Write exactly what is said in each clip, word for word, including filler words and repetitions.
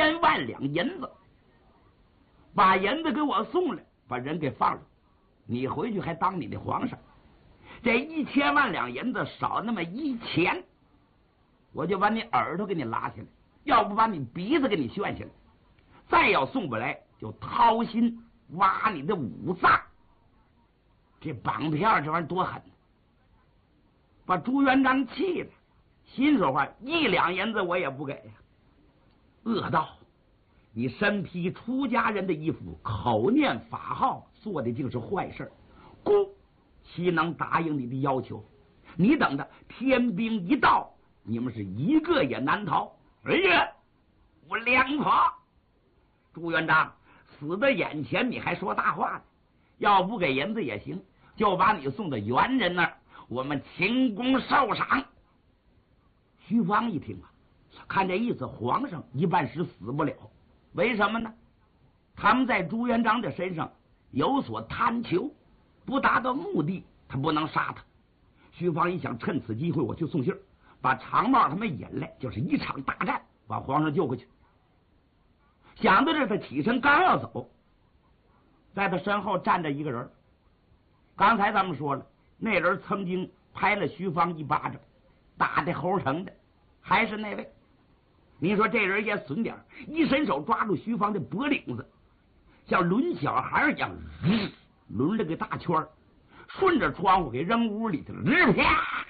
千万两银子，把银子给我送来，把人给放了，你回去还当你的皇上。这一千万两银子少那么一钱，我就把你耳朵给你拉下来，要不把你鼻子给你旋下来，再要送不来就掏心挖你的五脏。这绑票这玩意儿多狠，把朱元璋气的，心说话一两银子我也不给呀。恶道，你身披出家人的衣服，口念法号，做的竟是坏事，孤岂能答应你的要求？你等着，天兵一到，你们是一个也难逃。哎呀，我良婆，朱元璋死在眼前，你还说大话呢？要不给银子也行，就把你送到元人那儿，我们秦公受赏。徐芳一听啊，看这意思，皇上一半时死不了，为什么呢？他们在朱元璋的身上有所贪求，不达到目的，他不能杀他。徐芳一想，趁此机会我去送信儿，把长帽他们引来，就是一场大战，把皇上救回去。想到这，他起身刚要走，在他身后站着一个人。刚才咱们说了，那人曾经拍了徐芳一巴掌，打的齁疼的，还是那位。你说这人也损点，一伸手抓住徐芳的脖领子，像抡小孩一样，抡了个大圈，顺着窗户给扔屋里去了。啪！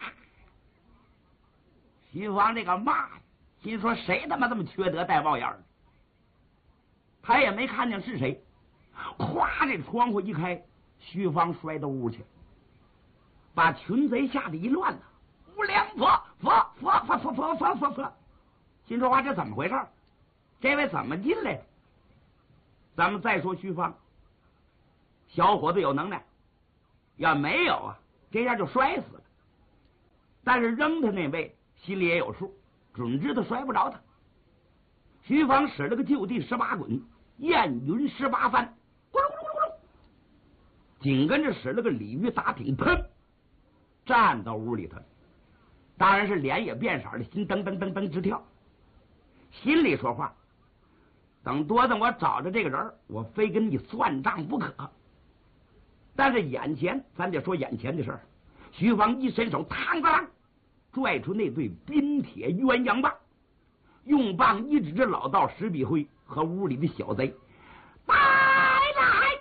徐芳这个骂，心说谁他妈这么缺德带冒眼儿？他也没看见是谁，咵，这窗户一开，徐芳摔到屋去，把群贼吓得一乱呢。无良佛佛佛佛佛佛佛佛佛，心说话这怎么回事？这位怎么进来的？咱们再说徐芳，小伙子有能耐，要没有啊，这下就摔死了。但是扔他那位心里也有数，准知道摔不着他。徐芳使了个就地十八滚，燕云十八翻，咕噜咕噜咕噜，紧跟着使了个鲤鱼打挺，砰，站到屋里头。当然是脸也变色了，心噔噔噔噔直跳，心里说话：等多等我找着这个人，我非跟你算账不可。但是眼前，咱得说眼前的事儿。徐芳一伸手，嘡当啷，拽出那对冰铁鸳鸯棒，用棒一指着老道石笔辉和屋里的小贼：来来！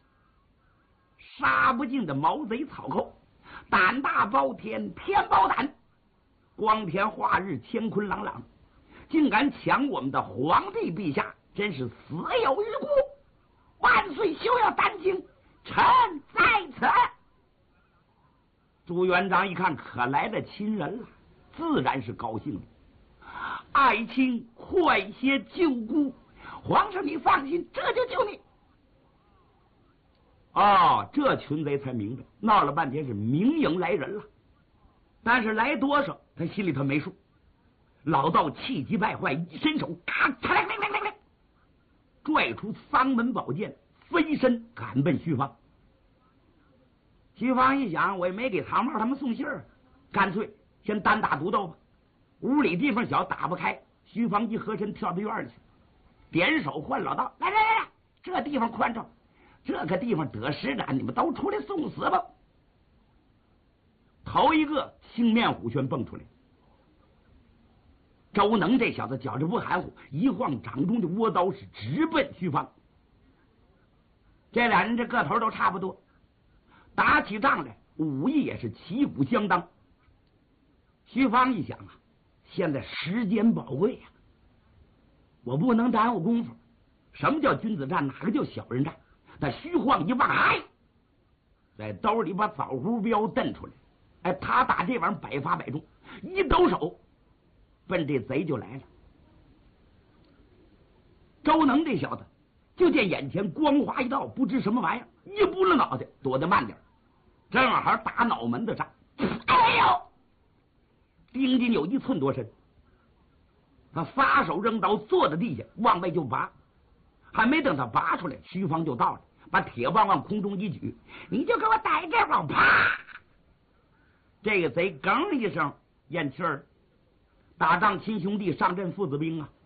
杀不尽的毛贼草寇，胆大包天，天包胆。光天化日，乾坤朗朗，竟敢抢我们的皇帝陛下，真是死有余辜！万岁休要担惊，臣在此。朱元璋一看，可来了亲人了，自然是高兴了。爱卿快些救孤，皇上你放心，这就救你。哦，这群贼才明白，闹了半天是明营来人了，但是来多少他心里头没数。老道气急败坏，一伸手，咔嚓来来来来来，拽出丧门宝剑，飞身赶奔徐芳。徐芳一想，我也没给唐帽他们送信儿，干脆先单打独斗吧。屋里地方小，打不开，徐芳一合身跳到院里去，点手唤老道：来来来来，这地方宽敞，这个地方得施展，你们都出来送死吧。头一个青面虎全蹦出来，周能这小子觉着不含糊，一晃掌中的倭刀是直奔徐芳。这俩人这个头都差不多，打起仗来武艺也是旗鼓相当。徐芳一想啊，现在时间宝贵呀、啊，我不能耽误功夫。什么叫君子战？哪个叫小人战？他虚晃一望，哎，在兜里把枣胡镖瞪出来。哎，他打这玩意儿百发百中，一抖手，奔这贼就来了。周能这小子就见眼前光华一道，不知什么玩意儿，一拨了脑袋，躲得慢点，正好打脑门子上。哎呦，丁金有一寸多深，他撒手扔刀，坐在地下往外就拔，还没等他拔出来，徐芳就到了，把铁棒往空中一举，你就给我逮这棒！啪！这个贼哽一声咽气儿。打仗亲兄弟，上阵父子兵啊！